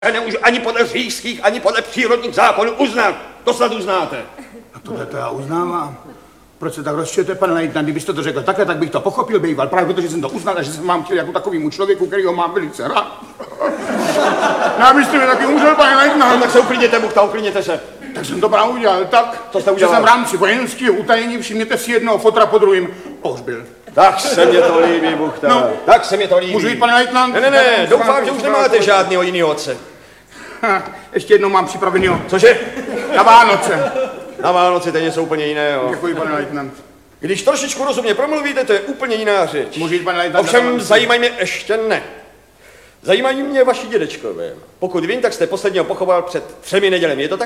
Já nemůžu ani podle říšských, ani podle přírodních zákonů uznat. To snad uznáte. A tohle to já uznávám. Proč se tak rozčujete, pane lejtnant? Kdybyste to řekl takhle, tak bych to pochopil, býval. Právě protože jsem to uznal a že jsem vám chtěl jako takovýmu člověku, kterýho mám velice rád. Já byste mi taky umřel, pane lejtnant. No, tak se uklidněte, Buchta, uklidněte se. Tak jsem to právě udělal tak, co jste udělal? Že jsem v rámci vojenského utajení, všimněte si, jednoho fotra po druhým pohřbil. Tak se mě to líbí, Buchta. No. Tak se mě to líbí. Můžu jít, pane lejtnant? Ne, doufám, že už nemáte žádného jiného otce. Ještě jednou mám připravenýho. Cože? Na Vánoce. Na Vánoce to je něco úplně jiného. Děkuji, pane lejtnant. Když trošičku rozumně promluvíte, to je úplně jiná řeč. Můžu jít, pane lejtnant? Ovšem zajímají mě ještě ne. Zajímají mě vaši dědečkové. Pokud vím, tak jste posledního pochoval před 3 nedělemi, je to tak?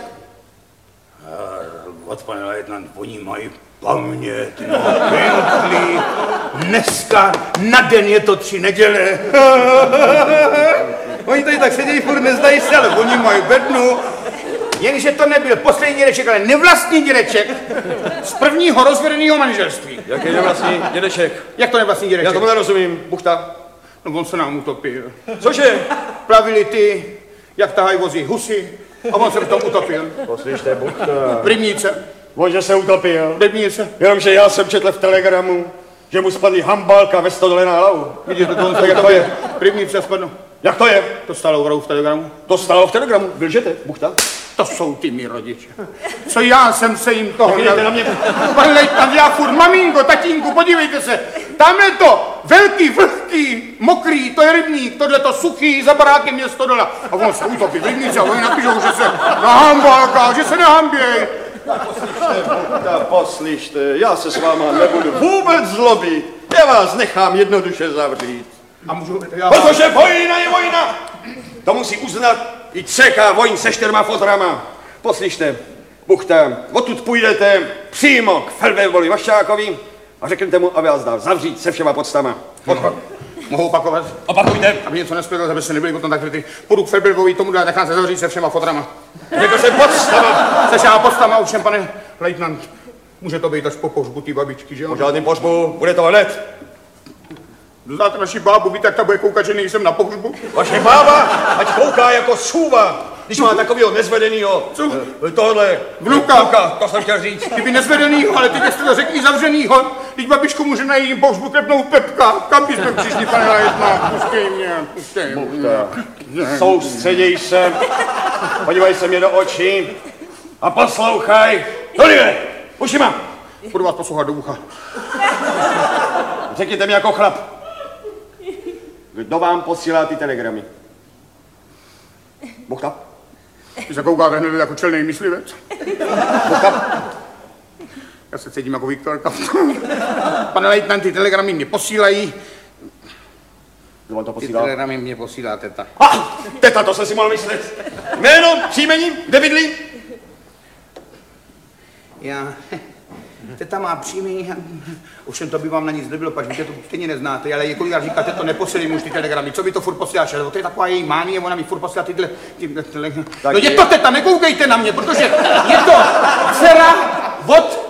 Od pane lejtnant, oni mají paměť, no, pěkný. Dneska na den je to 3 neděle. Oni tady tak sedějí, furt nezdají se, ale oni mají bednu. Jenže to nebyl poslední dědeček, ale nevlastní dědeček z prvního rozvedeného manželství. Jaký nevlastní dědeček? Jak to nevlastní dědeček? Já tomu nerozumím, Buchta. No on se nám utopil. Cože? Plavili ty, jak tahají vozí husy, a on se v tom utopil. Poslyšte, Buchta. V rybníce. On, že se utopil. V rybníce. Jenomže já jsem četl v telegramu, že mu spadly hambálka ve stodole na hlavu. Vidíte, to on se tak jak to je? v rybníce spadl. Jak to je? To stálo v telegramu. To stálo v telegramu. Lžete, Buchta? To jsou ty mý rodiče. Co já jsem se jim toho... Vidíte na mě? Pan lejtnant, já furt, maminko, tatínku, podívejte se. Tamhle to velký, vlhký, mokrý, to je rybník, tohle to suchý, za barákem je stodola. A on se utopí v rybníce a oni napíšou, že se nahambálká, že se nehamběj. Poslyšte, já se s váma nebudu vůbec zlobit. Já vás nechám jednoduše zavřít. A můžu... Protože vojna je vojna. To musí uznat i CK vojín se 4 fotrama. Poslyšte, Buchta, odtud půjdete přímo k Feldweblovi Vaščákovi a řeknete mu, aby vás dal zavřít se všema podstama. Mohu opakovat? Opakujte. Aby něco nespěl, aby se nebyli potom tak ty. Půjdu k Feldwebovi, tomu dá, nechám se zavřít se všema fotrama. Řekl jsem podstama. Se všema podstama, ovšem, pane lejtnant. Může to být až po pohřbu té babičky, že jo? Po žádným pohřbu, bude to hned. Znáte naši bábu, víte, jak ta bude koukat, že nejsem na pohřbu? Vaše bába, ať kouká jako sůva, když má takovýho nezvedenýho, tohle, Vnuka, to jsem chtěl říct. Kdyby nezvedenýho, ale teď jste to řekl i zavřenýho, teď babičku může na jejím pohřbu klepnout Pepka. Kam bychom přišli, pane lejtnant? Puštěj mě. Soustředěj se, podívej se mě do očí a poslouchaj. Dolive, ušima. Budu vás poslouchat do ucha. Řekněte mi jako chlap, kdo vám posílá ty telegramy? Buchta? Vy se koukáte hned jako čelnej myslivec. Buchta? Já se cítím jako Viktorka. Pane lejtnant, ty telegramy mě posílají. Kdo vám to Ty posílá? telegramy mě posílá teta. Teta, to jsem si mohl myslet. Jméno, příjmení, kde bydlí? Já... Teta má příjmení, ovšem to by vám na nic nebylo, pač vy to stejně neznáte, ale kolikrát říkáte, to neposílej mu už ty telegramy, co vy to furt posíláš, ale to je taková její mánie, ona mi furt posílá tyhle telegramy. No je to teta, nekoukejte na mě, protože je to dcera od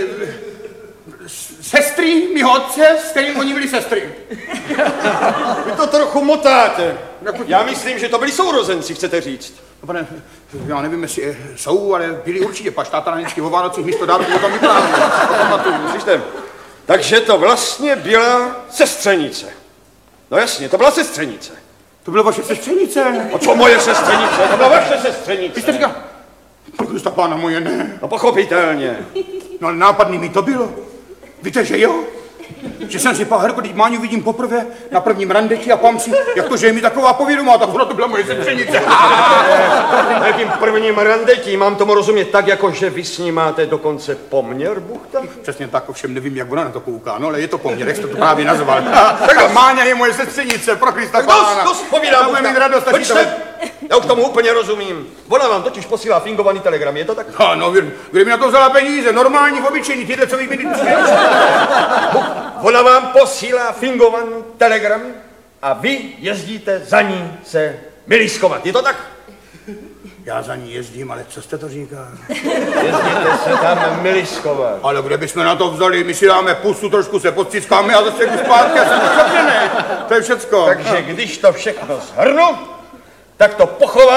sestry mýho otce, s kterým oni byli sestry. Vy to trochu motáte. Já myslím, že to byli sourozenci, chcete říct. No, pane, já nevím, jestli jsou, ale byli určitě, pač táta na vždycky o Vánocích místo dárku o tom vyprávěl. Slyšte, takže to vlastně byla sestřenice. No jasně, to byla sestřenice. To byla vaše sestřenice? A co moje sestřenice? To byla vaše sestřenice. Vy jste říkal, Krista pána moje, ne. No pochopitelně. No ale nápadný mi to bylo. Víte, že jo? Že jsem si Herko, když Máňu vidím poprvé na prvním randeti a pám si, jak to, že je mi taková povědomá, tak to byla moje sestřenice. Na jakým prvním randetí mám tomu rozumět tak, jako že vy s ní máte dokonce poměr, Buchta? Přesně tak, ovšem nevím, jak ona na to kouká, no ale je to poměr, jak jste to právě nazval. Tak Máňa je moje sestřenice, pro Krista pána. Dost povídám, Buchta. Bude mít radost, já už tomu úplně rozumím. Ona vám totiž posílá fingovaný telegram, je to tak? No, kde mi na to vzala peníze, normální, obyčejný, tyhle, co vy mi Ona vám posílá fingovaný telegram a vy jezdíte za ní se miliskovat, je to tak? Já za ní jezdím, ale co jste to říkal? Jezdíte se tam miliskovat. Ale kde bychom na to vzali, my si dáme pusu, trošku se podcickáme a zase jdu zpátky a jsem to ne. To je všecko. Takže když to všechno shrnu, tak to pochová